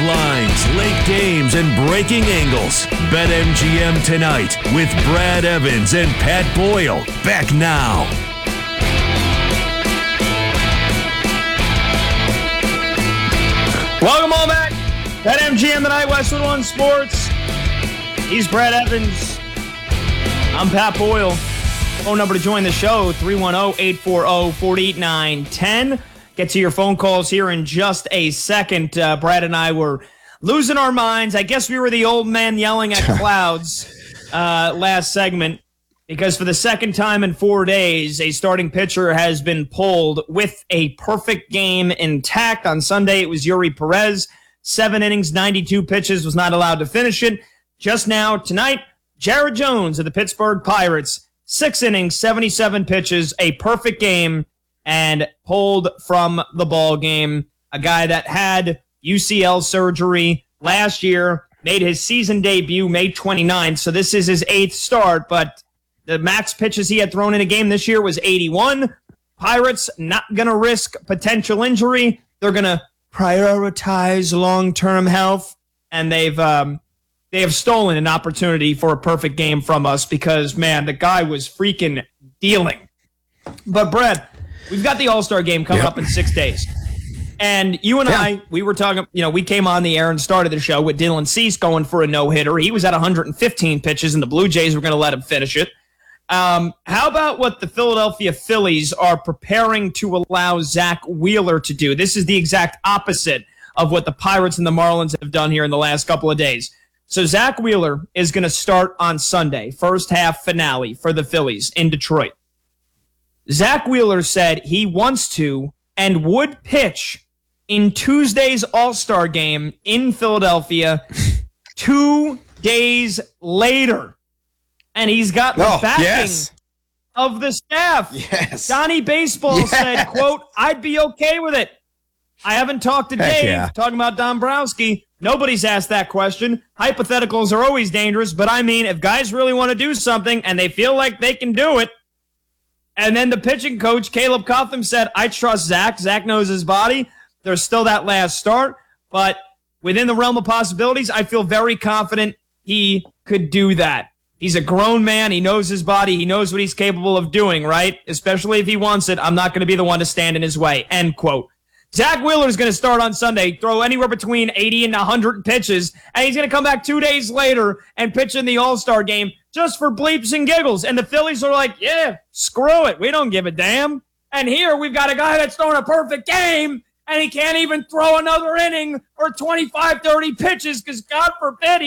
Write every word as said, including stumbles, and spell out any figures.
lines, late games, and breaking angles. BetMGM tonight with Brad Evans and Pat Boyle. Back now. Welcome all back. BetMGM tonight, Westwood One Sports. He's Brad Evans. I'm Pat Boyle. Phone number to join the show, three one zero, eight four zero, four nine one zero. Get to your phone calls here in just a second. Uh, Brad and I were losing our minds. I guess we were the old man yelling at clouds uh, last segment because for the second time in four days, a starting pitcher has been pulled with a perfect game intact. On Sunday, it was Yuri Perez. Seven innings, ninety-two pitches, was not allowed to finish it. Just now, tonight, Jared Jones of the Pittsburgh Pirates. Six innings, seventy-seven pitches, a perfect game, and pulled from the ball game. A guy that had U C L surgery last year, made his season debut May twenty-ninth, so this is his eighth start, but the max pitches he had thrown in a game this year was eighty-one. Pirates not going to risk potential injury. They're going to prioritize long-term health, and they've um, they have stolen an opportunity for a perfect game from us because, man, the guy was freaking dealing. But, Brad, we've got the All-Star game coming yep. up in six days. And you and yeah. I, we were talking, you know, we came on the air and started the show with Dylan Cease going for a no-hitter. He was at one hundred fifteen pitches, and the Blue Jays were going to let him finish it. Um, how about what the Philadelphia Phillies are preparing to allow Zach Wheeler to do? This is the exact opposite of what the Pirates and the Marlins have done here in the last couple of days. So Zach Wheeler is going to start on Sunday, first half finale for the Phillies in Detroit. Zach Wheeler said he wants to and would pitch in Tuesday's All-Star game in Philadelphia two days later. And he's got the oh, backing yes. of the staff. Yes. Donnie Baseball yes. said, quote, I'd be okay with it. I haven't talked to Heck Dave, yeah. talking about Dombrowski. Nobody's asked that question. Hypotheticals are always dangerous, but I mean, if guys really want to do something and they feel like they can do it, and then the pitching coach, Caleb Cotham, said, I trust Zach. Zach knows his body. There's still that last start, but within the realm of possibilities, I feel very confident he could do that. He's a grown man. He knows his body. He knows what he's capable of doing, right? Especially if he wants it. I'm not going to be the one to stand in his way, end quote. Zach Wheeler is going to start on Sunday, throw anywhere between eighty and one hundred pitches, and he's going to come back two days later and pitch in the All-Star game just for bleeps and giggles. And the Phillies are like, yeah, screw it. We don't give a damn. And here we've got a guy that's throwing a perfect game, and he can't even throw another inning or twenty-five, thirty pitches because, God forbid,